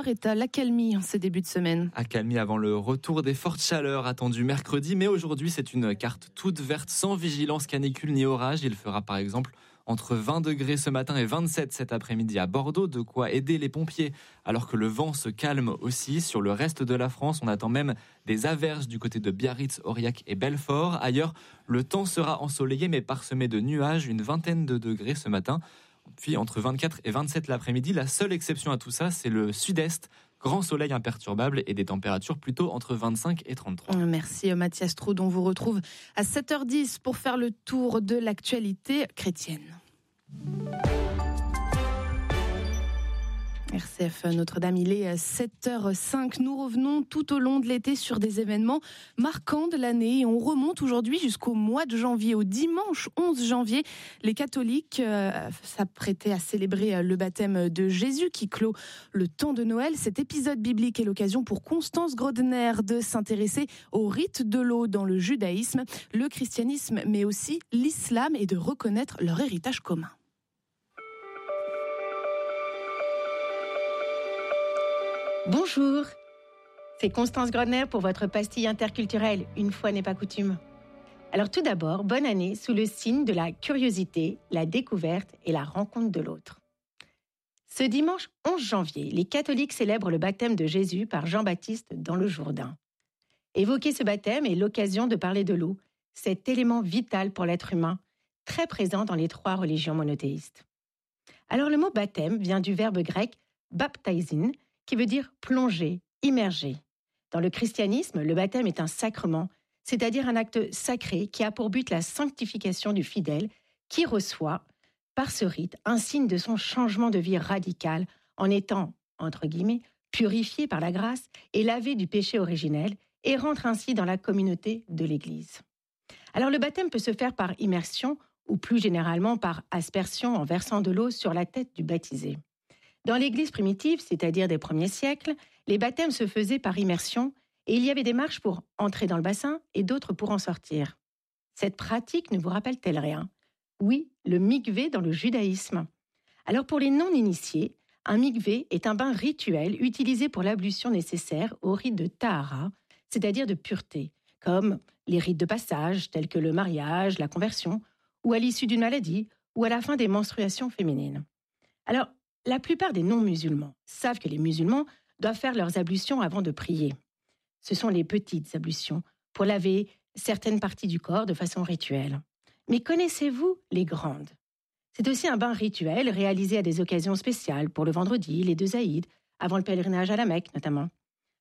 l'heure est à l'accalmie en ce début de semaine. Accalmie avant le retour des fortes chaleurs attendues mercredi, mais aujourd'hui c'est une carte toute verte sans vigilance canicule ni orage. Il fera par exemple entre 20 degrés ce matin et 27 cet après-midi à Bordeaux, de quoi aider les pompiers. Alors que le vent se calme aussi sur le reste de la France, on attend même des averses du côté de Biarritz, Aurillac et Belfort. Ailleurs, le temps sera ensoleillé mais parsemé de nuages, une vingtaine de degrés ce matin. Puis entre 24 et 27 l'après-midi, la seule exception à tout ça, c'est le sud-est. Grand soleil imperturbable et des températures plutôt entre 25 et 33. Merci Mathias Troud, on vous retrouve à 7h10 pour faire le tour de l'actualité chrétienne. RCF Notre-Dame, il est 7h05. Nous revenons tout au long de l'été sur des événements marquants de l'année et on remonte aujourd'hui jusqu'au mois de janvier, au dimanche 11 janvier. Les catholiques s'apprêtaient à célébrer le baptême de Jésus qui clôt le temps de Noël. Cet épisode biblique est l'occasion pour Constance Grodner de s'intéresser au rite de l'eau dans le judaïsme, le christianisme, mais aussi l'islam et de reconnaître leur héritage commun. Bonjour, c'est Constance Grodner pour votre pastille interculturelle, une fois n'est pas coutume. Alors tout d'abord, bonne année sous le signe de la curiosité, la découverte et la rencontre de l'autre. Ce dimanche 11 janvier, les catholiques célèbrent le baptême de Jésus par Jean-Baptiste dans le Jourdain. Évoquer ce baptême est l'occasion de parler de l'eau, cet élément vital pour l'être humain, très présent dans les 3 religions monothéistes. Alors le mot baptême vient du verbe grec baptaisin, qui veut dire plonger, immerger. Dans le christianisme, le baptême est un sacrement, c'est-à-dire un acte sacré qui a pour but la sanctification du fidèle qui reçoit, par ce rite, un signe de son changement de vie radical en étant, entre guillemets, purifié par la grâce et lavé du péché originel et rentre ainsi dans la communauté de l'Église. Alors le baptême peut se faire par immersion ou plus généralement par aspersion en versant de l'eau sur la tête du baptisé. Dans l'Église primitive, c'est-à-dire des premiers siècles, les baptêmes se faisaient par immersion et il y avait des marches pour entrer dans le bassin et d'autres pour en sortir. Cette pratique ne vous rappelle-t-elle rien ? Oui, le mikvé dans le judaïsme. Alors pour les non-initiés, un mikvé est un bain rituel utilisé pour l'ablution nécessaire au rite de tahara, c'est-à-dire de pureté, comme les rites de passage tels que le mariage, la conversion, ou à l'issue d'une maladie, ou à la fin des menstruations féminines. Alors, la plupart des non-musulmans savent que les musulmans doivent faire leurs ablutions avant de prier. Ce sont les petites ablutions pour laver certaines parties du corps de façon rituelle. Mais connaissez-vous les grandes ? C'est aussi un bain rituel réalisé à des occasions spéciales pour le vendredi, les 2 Aïd, avant le pèlerinage à la Mecque notamment.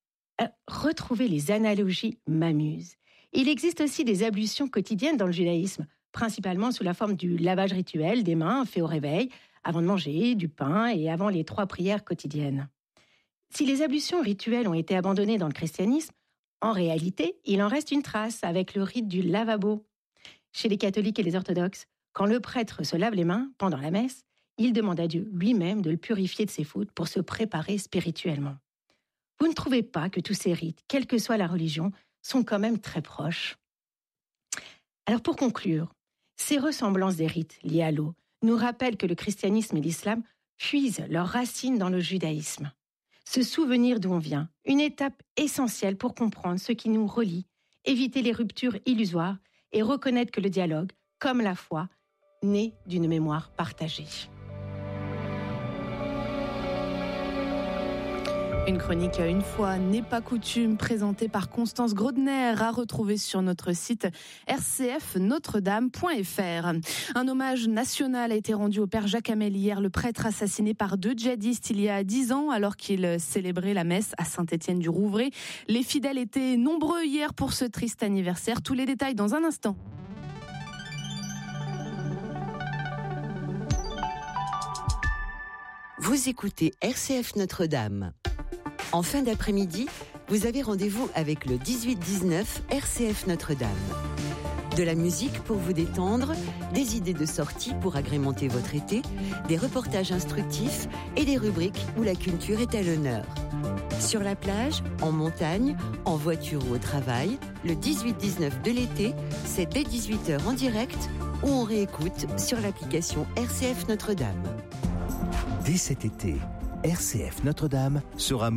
Retrouver les analogies m'amuse. Il existe aussi des ablutions quotidiennes dans le judaïsme, principalement sous la forme du lavage rituel des mains fait au réveil, avant de manger, du pain et avant les 3 prières quotidiennes. Si les ablutions rituelles ont été abandonnées dans le christianisme, en réalité, il en reste une trace avec le rite du lavabo. Chez les catholiques et les orthodoxes, quand le prêtre se lave les mains pendant la messe, il demande à Dieu lui-même de le purifier de ses fautes pour se préparer spirituellement. Vous ne trouvez pas que tous ces rites, quelle que soit la religion, sont quand même très proches ? Alors pour conclure, ces ressemblances des rites liés à l'eau nous rappellent que le christianisme et l'islam puisent leurs racines dans le judaïsme. Se souvenir d'où on vient, une étape essentielle pour comprendre ce qui nous relie, éviter les ruptures illusoires et reconnaître que le dialogue, comme la foi, naît d'une mémoire partagée. Une chronique une fois n'est pas coutume, présentée par Constance Grodner, à retrouver sur notre site rcfnotredame.fr. Un hommage national a été rendu au père Jacques Hamel hier, le prêtre assassiné par 2 djihadistes il y a 10 ans alors qu'il célébrait la messe à Saint-Étienne-du-Rouvray. Les fidèles étaient nombreux hier pour ce triste anniversaire. Tous les détails dans un instant. Vous écoutez RCF Notre-Dame. En fin d'après-midi, vous avez rendez-vous avec le 18-19 RCF Notre-Dame. De la musique pour vous détendre, des idées de sortie pour agrémenter votre été, des reportages instructifs et des rubriques où la culture est à l'honneur. Sur la plage, en montagne, en voiture ou au travail, le 18-19 de l'été, c'est dès 18h en direct ou on réécoute sur l'application RCF Notre-Dame. Dès cet été, RCF Notre-Dame sera